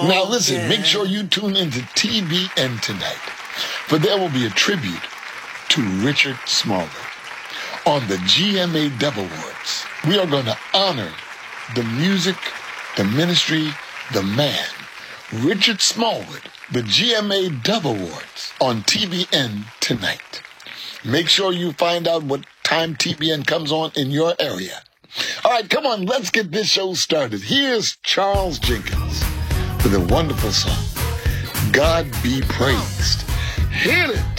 Now listen, make sure you tune into TBN tonight, for there will be a tribute to Richard Smallwood on the GMA Dove Awards. We are going to honor the music, the ministry, the man, Richard Smallwood, the GMA Dove Awards on TBN tonight. Make sure you find out what time TBN comes on in your area. All right, come on, let's get this show started. Here's Charles Jenkins with a wonderful song, God Be Praised. Hit it!